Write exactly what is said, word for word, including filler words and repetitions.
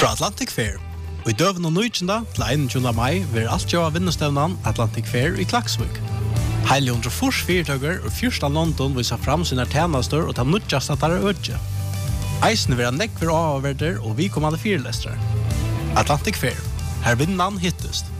Fra Atlantic Fair. Og i døven og nøytjenda til einogtjúgunda mai vil alt gjøre vinnestevnan Atlantic Fair i Klaksvik. Heile hundre fors fyrtøkker og fyrsta London viser fram sine tjenester og ta nødjast at det er ødje. Eisen vil ha nekk for avverder og vi kommande fyrlestere. Atlantic Fair. Her vinnan hittest.